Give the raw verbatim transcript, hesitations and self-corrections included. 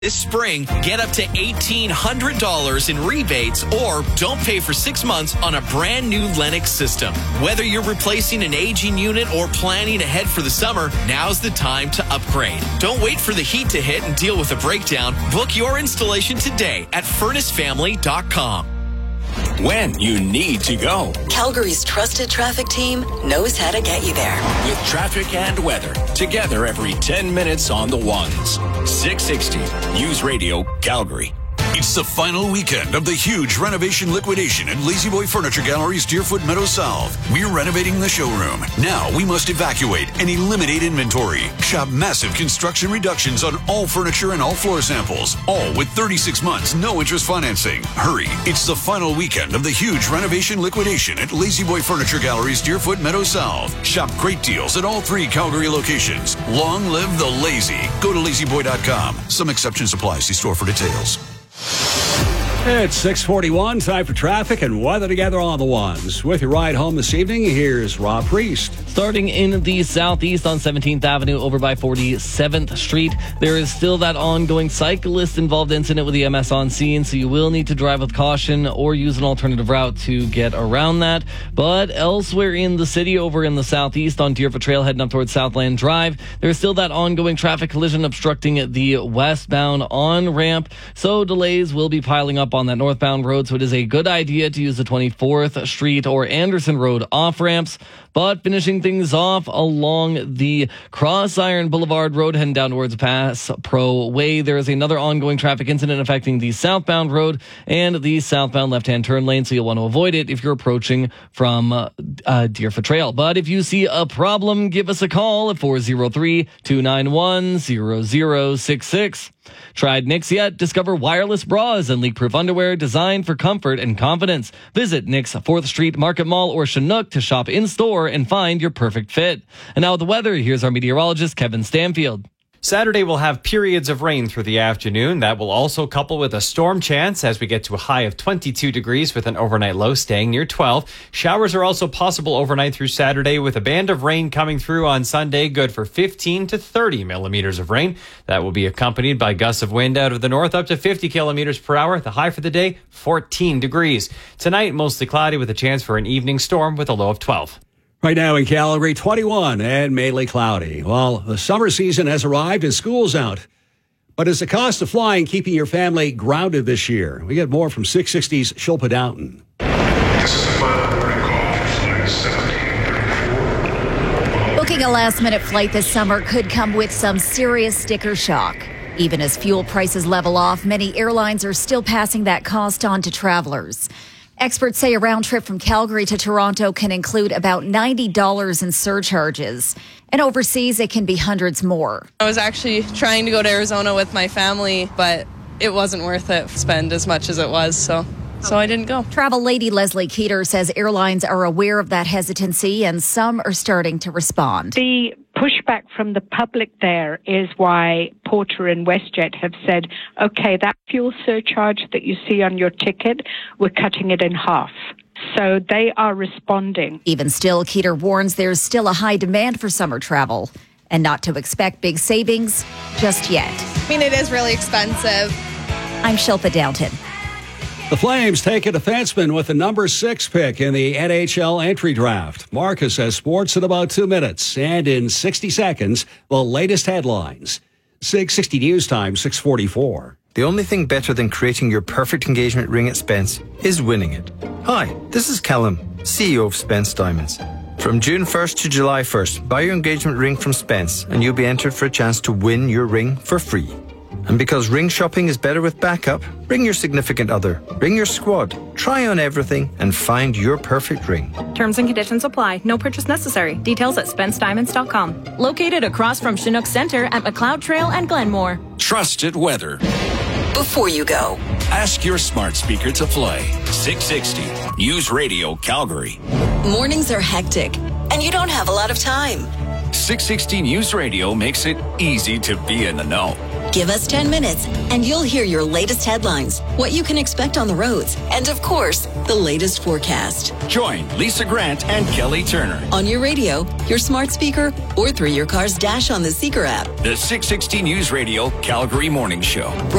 This spring, get up to eighteen hundred dollars in rebates or don't pay for six months on a brand new Lennox system. Whether you're replacing an aging unit or planning ahead for the summer, now's the time to upgrade. Don't wait for the heat to hit and deal with a breakdown. Book your installation today at furnace family dot com. When you need to go. Calgary's trusted traffic team knows how to get you there. With traffic and weather, together every ten minutes on the ones. six sixty News Radio Calgary. It's the final weekend of the huge renovation liquidation at Lazy Boy Furniture Gallery's Deerfoot Meadows South. We're renovating the showroom. Now we must evacuate and eliminate inventory. Shop massive construction reductions on all furniture and all floor samples. All with thirty-six months, no interest financing. Hurry, it's the final weekend of the huge renovation liquidation at Lazy Boy Furniture Gallery's Deerfoot Meadows South. Shop great deals at all three Calgary locations. Long live the lazy. Go to lazy boy dot com. Some exceptions apply. See store for details. It's six forty-one, time for traffic and weather together on the ones. With your ride home this evening, here's Rob Priest. Starting in the southeast on seventeenth Avenue over by forty-seventh Street, there is still that ongoing cyclist-involved incident with the M S on scene, so you will need to drive with caution or use an alternative route to get around that. But elsewhere in the city, over in the southeast on Deerfoot Trail heading up towards Southland Drive, there's still that ongoing traffic collision obstructing the westbound on-ramp, so delays will be piling up on that northbound road, so it is a good idea to use the twenty-fourth Street or Anderson Road off-ramps. But finishing things off along the Cross Iron Boulevard Road heading down towards Pass Pro Way, there is another ongoing traffic incident affecting the southbound road and the southbound left-hand turn lane, so you'll want to avoid it if you're approaching from uh, uh, Deerfoot Trail. But if you see a problem, give us a call at four oh three, two nine one, zero zero six six. Tried Nix yet? Discover wireless bras and leak-proof underwear designed for comfort and confidence. Visit Nix fourth Street Market Mall or Chinook to shop in-store and find your perfect fit. And now with the weather, here's our meteorologist, Kevin Stanfield. Saturday will have periods of rain through the afternoon. That will also couple with a storm chance as we get to a high of twenty-two degrees with an overnight low staying near twelve. Showers are also possible overnight through Saturday with a band of rain coming through on Sunday, good for fifteen to thirty millimeters of rain. That will be accompanied by gusts of wind out of the north up to fifty kilometers per hour. The high for the day, fourteen degrees. Tonight, mostly cloudy with a chance for an evening storm with a low of twelve. Right now in Calgary, twenty-one and mainly cloudy. Well, the summer season has arrived and school's out. But is the cost of flying keeping your family grounded this year? We get more from six sixty's Shilpa Downton. This is the final boarding call for flight seventeen thirty-four. Booking a last-minute flight this summer could come with some serious sticker shock. Even as fuel prices level off, many airlines are still passing that cost on to travelers. Experts say a round trip from Calgary to Toronto can include about ninety dollars in surcharges. And overseas, it can be hundreds more. I was actually trying to go to Arizona with my family, but it wasn't worth it to spend as much as it was, so so I didn't go. Travel lady Leslie Keeter says airlines are aware of that hesitancy and some are starting to respond. The pushback from the public there is why Porter and WestJet have said, okay, that fuel surcharge that you see on your ticket, we're cutting it in half. So they are responding. Even still, Keeter warns there's still a high demand for summer travel and not to expect big savings just yet. I mean, it is really expensive. I'm Shilpa Downton. The Flames take a defenseman with the number six pick in the N H L entry draft. Marcus has sports in about two minutes. And in sixty seconds, the latest headlines. six sixty News Time, six forty-four. The only thing better than creating your perfect engagement ring at Spence is winning it. Hi, this is Callum, C E O of Spence Diamonds. From June first to July first, buy your engagement ring from Spence and you'll be entered for a chance to win your ring for free. And because ring shopping is better with backup, bring your significant other, bring your squad, try on everything and find your perfect ring. Terms and conditions apply. No purchase necessary. Details at spence diamonds dot com. Located across from Chinook Center at McLeod Trail and Glenmore. Trusted weather. Before you go, ask your smart speaker to play six sixty News Radio Calgary. Mornings are hectic and you don't have a lot of time. six sixty News Radio makes it easy to be in the know. Give us ten minutes and you'll hear your latest headlines, what you can expect on the roads, and of course, the latest forecast. Join Lisa Grant and Kelly Turner On your radio, your smart speaker, or through your car's dash on the Seeker app. The six sixty News Radio Calgary Morning Show.